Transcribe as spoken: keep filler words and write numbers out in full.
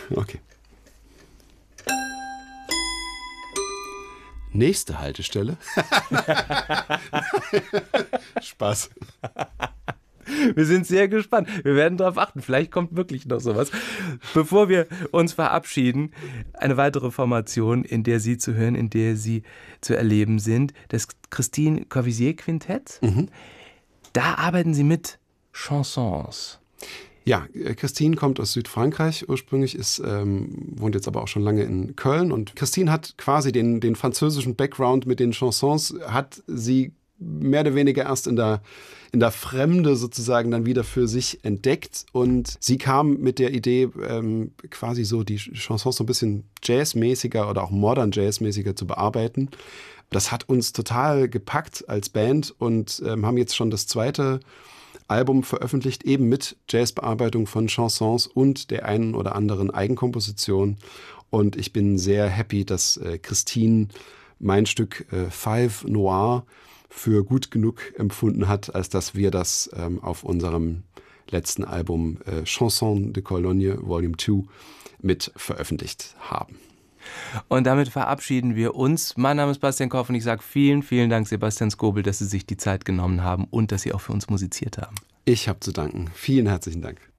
Okay. Nächste Haltestelle. Spaß. Wir sind sehr gespannt. Wir werden darauf achten. Vielleicht kommt wirklich noch sowas. Bevor wir uns verabschieden, eine weitere Formation, in der Sie zu hören, in der Sie zu erleben sind, das Christine Corvisier Quintett. Mhm. Da arbeiten Sie mit Chansons. Ja, Christine kommt aus Südfrankreich ursprünglich, ist, ähm, wohnt jetzt aber auch schon lange in Köln. Und Christine hat quasi den, den französischen Background mit den Chansons, hat sie mehr oder weniger erst in der, in der Fremde sozusagen dann wieder für sich entdeckt. Und sie kam mit der Idee, ähm, quasi so die Chansons so ein bisschen jazzmäßiger oder auch modern jazzmäßiger zu bearbeiten. Das hat uns total gepackt als Band und ähm, haben jetzt schon das zweite Album veröffentlicht, eben mit Jazzbearbeitung von Chansons und der einen oder anderen Eigenkomposition. Und ich bin sehr happy, dass äh, Christine mein Stück äh, Five Noir für gut genug empfunden hat, als dass wir das ähm, auf unserem letzten Album äh, Chanson de Cologne Volume zwei mit veröffentlicht haben. Und damit verabschieden wir uns. Mein Name ist Bastian Koff und ich sage vielen, vielen Dank, Sebastian Skobel, dass Sie sich die Zeit genommen haben und dass Sie auch für uns musiziert haben. Ich habe zu danken. Vielen herzlichen Dank.